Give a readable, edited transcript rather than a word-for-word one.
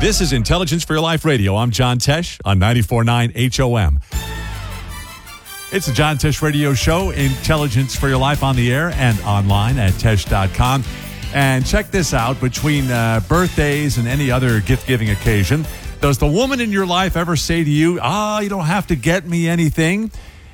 This is Intelligence for Your Life Radio. I'm John Tesh on 94.9 HOM. It's the John Tesh Radio Show, Intelligence for Your Life, on the air and online at Tesh.com. And check this out, between birthdays and any other gift-giving occasion, does the woman in your life ever say to you, you don't have to get me anything?